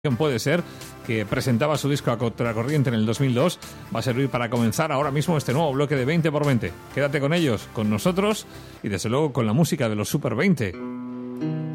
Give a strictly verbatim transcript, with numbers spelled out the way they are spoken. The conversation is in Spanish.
Puede ser, que presentaba su disco a contracorriente en el dos mil dos, va a servir para comenzar ahora mismo este nuevo bloque de veinte por veinte. Quédate con ellos, con nosotros y desde luego con la música de los Super veinte.